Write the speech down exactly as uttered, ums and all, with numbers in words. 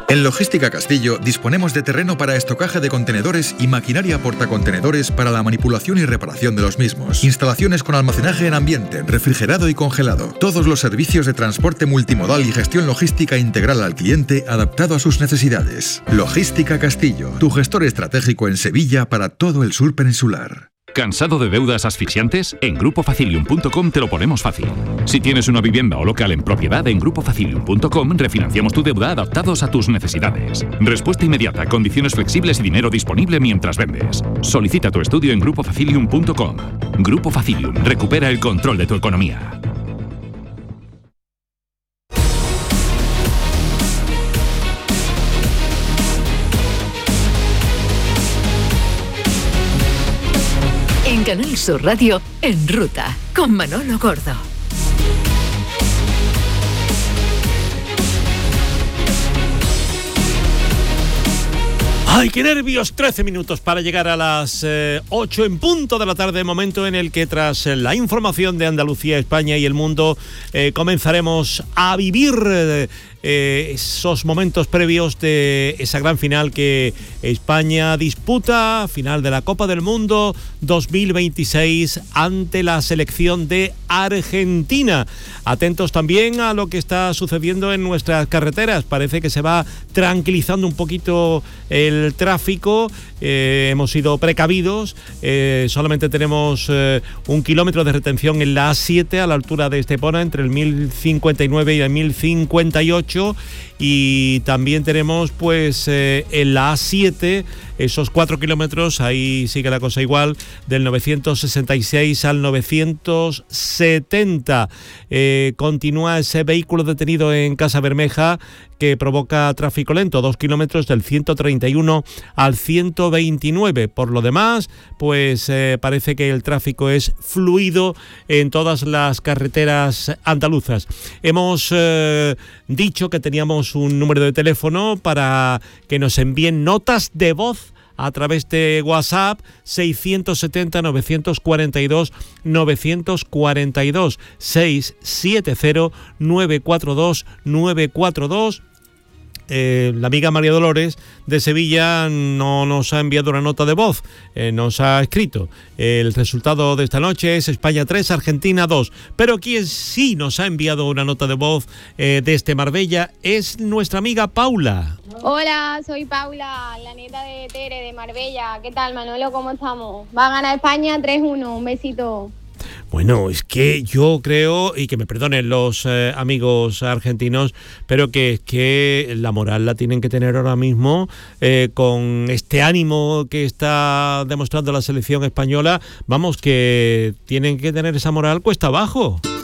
En Logística Castillo disponemos de terreno para estocaje de contenedores y maquinaria portacontenedores para la manipulación y reparación de los mismos. Instalaciones con almacenaje en ambiente, refrigerado y congelado. Todos los servicios de transporte multimodal y gestión logística integral al cliente adaptado a sus necesidades. Logística Castillo, tu gestor estratégico en Sevilla para todo el sur peninsular. ¿Cansado de deudas asfixiantes? En grupo facilium punto com te lo ponemos fácil. Si tienes una vivienda o local en propiedad, en grupo facilium punto com refinanciamos tu deuda adaptados a tus necesidades. Respuesta inmediata, condiciones flexibles y dinero disponible mientras vendes. Solicita tu estudio en grupo facilium punto com. Grupo Facilium, recupera el control de tu economía. En Canal Sur Radio, En Ruta, con Manolo Gordo. ¡Ay, qué nervios! trece minutos para llegar a las eh, ocho en punto de la tarde, momento en el que tras la información de Andalucía, España y el mundo eh, comenzaremos a vivir eh, eh, esos momentos previos de esa gran final que España disputa, final de la Copa del Mundo dos mil veintiséis ante la selección de Argentina. Atentos también a lo que está sucediendo en nuestras carreteras. Parece que se va tranquilizando un poquito el tráfico, eh, hemos sido precavidos, eh, solamente tenemos eh, un kilómetro de retención en la A siete a la altura de Estepona, entre el mil cincuenta y nueve y el mil cincuenta y ocho, y también tenemos pues eh, en la A siete esos cuatro kilómetros, ahí sigue la cosa igual, del novecientos sesenta y seis al novecientos setenta. Eh, continúa ese vehículo detenido en Casa Bermeja que provoca tráfico lento, dos kilómetros del ciento treinta y uno al ciento veintinueve. Por lo demás, pues eh, parece que el tráfico es fluido en todas las carreteras andaluzas. Hemos eh, dicho que teníamos un número de teléfono para que nos envíen notas de voz a través de WhatsApp, seiscientos setenta, novecientos cuarenta y dos, novecientos cuarenta y dos, seiscientos setenta, novecientos cuarenta y dos, novecientos cuarenta y dos. Eh, la amiga María Dolores de Sevilla no nos ha enviado una nota de voz, eh, nos ha escrito: el resultado de esta noche es España tres, Argentina dos, pero quien sí nos ha enviado una nota de voz eh, desde Marbella es nuestra amiga Paula. Hola, soy Paula, la nieta de Tere de Marbella. ¿Qué tal, Manolo? ¿Cómo estamos? Va a ganar España tres uno, un besito. Bueno, es que yo creo, y que me perdonen los eh, amigos argentinos, pero que es que la moral la tienen que tener ahora mismo eh, con este ánimo que está demostrando la selección española. Vamos, que tienen que tener esa moral cuesta abajo.